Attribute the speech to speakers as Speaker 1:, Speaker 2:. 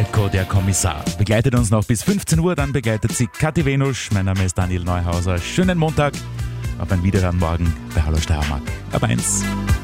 Speaker 1: Falco, der Kommissar. Begleitet uns noch bis 15 Uhr, dann begleitet sie Kathi Venusch. Mein Name ist Daniel Neuhauser. Schönen Montag. Auf ein Wiederhören morgen bei Hallo Steiermark. Ab 1.